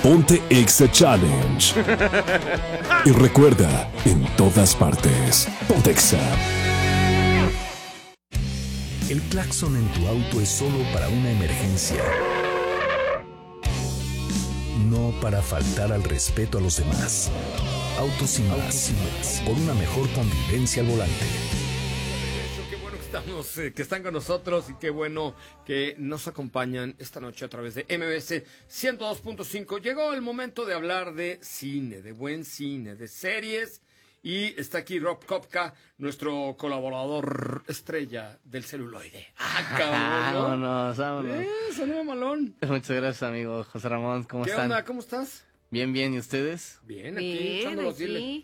Ponte Exa Challenge. Y recuerda, en todas partes, ponte Exa. El claxon en tu auto es solo para una emergencia. No para faltar al respeto a los demás. Autos sin más, por una mejor convivencia al volante. Qué bueno que están con nosotros y qué bueno que nos acompañan esta noche a través de MBS 102.5. Llegó el momento de hablar de cine, de buen cine, de series. Y está aquí Rob Kopka, nuestro colaborador estrella del celuloide. Cabrón, ¿no? Vámonos. Saludo malón. Muchas gracias, amigo José Ramón. ¿Cómo ¿Qué están? onda? ¿Cómo estás? Bien, ¿y ustedes? Bien, aquí echando los diles.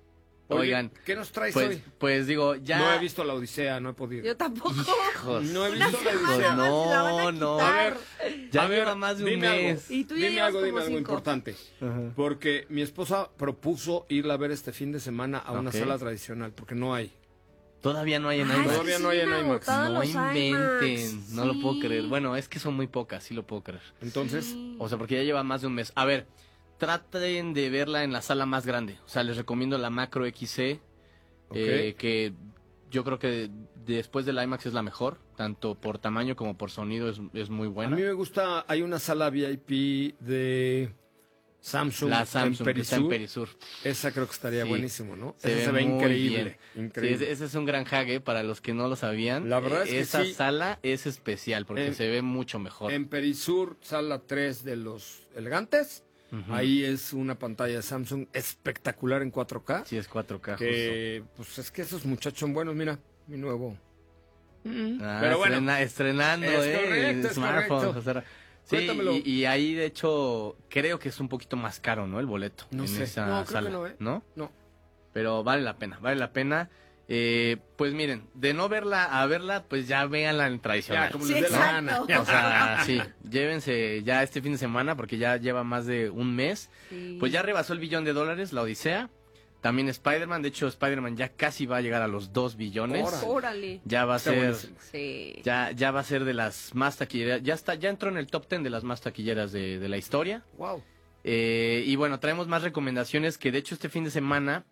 Oigan, ¿qué nos traes pues, hoy? Pues digo, ya... No he visto La Odisea, no he podido. Yo tampoco. Hijos. No he visto La Hijos, Odisea. No. A ver, Ya lleva más de un dime mes. Algo. Y tú ya Dime llevas algo como 5. importante. Ajá. Porque mi esposa propuso irla a ver este fin de semana a una Ok. sala tradicional, porque no hay. Todavía no hay en Ay, IMAX. Todavía no hay en IMAX. No inventen, IMAX. no lo puedo Sí. creer. Bueno, es que son muy pocas, sí lo puedo creer. Entonces, Sí. O sea, porque ya lleva más de un mes. A ver, traten de verla en la sala más grande. O sea, les recomiendo la Macro XC, Ok. que yo creo que después del IMAX es la mejor, tanto por tamaño como por sonido es muy a buena. mí me gusta, hay una sala VIP de Samsung, La Samsung, en que está en Perisur. Perisur. Esa creo que estaría Sí. buenísimo, ¿no? Se Esa ve muy increíble. bien. Increíble. Sí, ese es un gran hague para los que no lo sabían. La verdad es que esa sí. sala es especial porque se ve mucho mejor. En Perisur, sala 3 de los elegantes. Ujú. Ahí es una pantalla de Samsung espectacular en 4K. Sí, es 4K. Que, pues es que esos muchachos son buenos, mira, mi nuevo. justo. Ah, Pero bueno, estrenando, es correcto, el es smartphone. correcto. José Sí, Cuéntamelo. y ahí de hecho creo que es un poquito más caro, ¿no? El boleto. No en sé. esa No, creo sala, que no, ¿eh? ¿no? No. Pero vale la pena. Pues miren, de no verla a verla, pues ya véanla en tradicional. Ya, como Sí, les dé la exacto. gana. O sea, sí, llévense ya este fin de semana porque ya lleva más de un mes. Sí. Pues ya rebasó el $1 billón, la Odisea. También Spider-Man, de hecho Spider-Man ya casi va a llegar a los 2 billones. Órale. Órale. Ya va a Está ser, buenísimo. Sí. ya va a ser de las más taquilleras. Ya entró en el top 10 de las más taquilleras de la historia. Wow. Y bueno, traemos más recomendaciones que de hecho este fin de semana,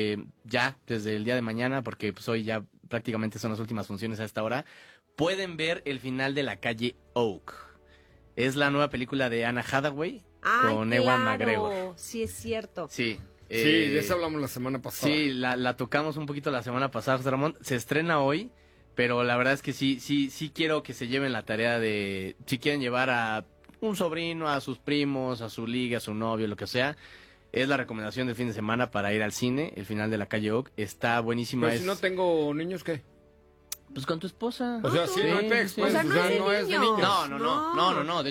ya desde el día de mañana, porque pues hoy ya prácticamente son las últimas funciones a esta hora, pueden ver el final de La Calle Oak. Es la nueva película de Anna Hathaway Ay, con claro. Ewan McGregor. Sí, es cierto. Sí. Sí, de eso hablamos la semana pasada. Sí, la tocamos un poquito la semana pasada, José Ramón. Se estrena hoy, pero la verdad es que sí quiero que se lleven la tarea de, si quieren llevar a un sobrino, a sus primos, a su liga, a su novio, lo que sea. Es la recomendación del fin de semana para ir al cine, el final de La Calle Oak. Está buenísima. Pero si no tengo niños, ¿qué? Pues con tu esposa. O sea, sí, no hay pex, pues, O sea, no es de no es de niños. niños. No.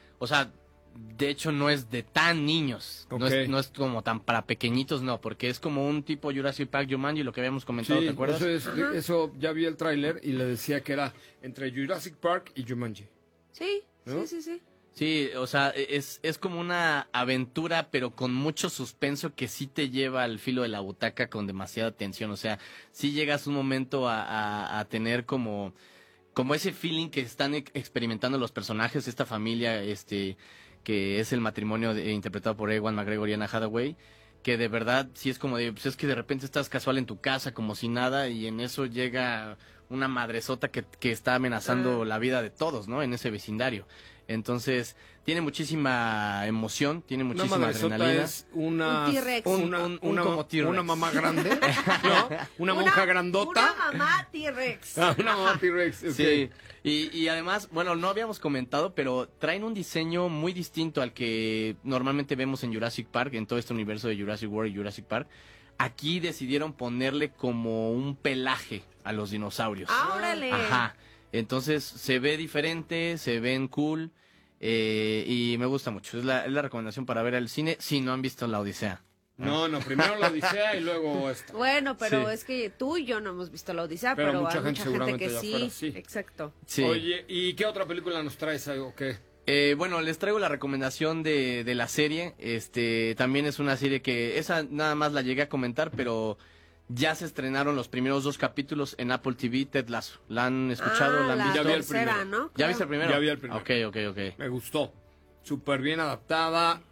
De hecho, no es de tan niños. Ok. No es como tan para pequeñitos, no, porque es como un tipo Jurassic Park, Jumanji, lo que habíamos comentado, ¿te acuerdas? Eso ya vi el tráiler y le decía que era entre Jurassic Park y Jumanji. Sí, ¿No? sí. Sí, o sea, es como una aventura, pero con mucho suspenso que sí te lleva al filo de la butaca con demasiada tensión. O sea, sí llegas un momento a tener como ese feeling que están experimentando los personajes, esta familia, que es el matrimonio interpretado por Ewan McGregor y Anna Hathaway, que de verdad sí es como de, pues es que de repente estás casual en tu casa como si nada y en eso llega una madresota que está amenazando la vida de todos, ¿no? En ese vecindario. Entonces, tiene muchísima emoción, tiene Una muchísima madresota adrenalina. es una... Un T-Rex. Un como T-Rex. Una mamá grande, ¿no? Una monja grandota. Una mamá T-Rex. Ah, una mamá T-Rex, ok. Sí, y además, bueno, no habíamos comentado, pero traen un diseño muy distinto al que normalmente vemos en Jurassic Park, en todo este universo de Jurassic World y Jurassic Park. Aquí decidieron ponerle como un pelaje a los dinosaurios. Órale. Ajá. Entonces se ve diferente, se ven cool y me gusta mucho. Es la recomendación para ver al cine si no han visto La Odisea. No, primero la Odisea y luego esta. Bueno, pero Sí. es que tú y yo no hemos visto La Odisea, Pero pero, mucha hay gente mucha gente seguramente que allá sí. afuera, sí. Exacto. Sí. Oye, ¿y qué otra película nos traes o qué? Bueno, les traigo la recomendación de la serie. También es una serie que esa nada más la llegué a comentar, pero ya se estrenaron los primeros 2 capítulos en Apple TV, Ted Lasso. ¿La han escuchado? ¿La han la visto? Ya vi el tercera, primero. ¿no? ¿Ya viste el primero? Ya vi el primero. Ok. Me gustó. Súper bien adaptada.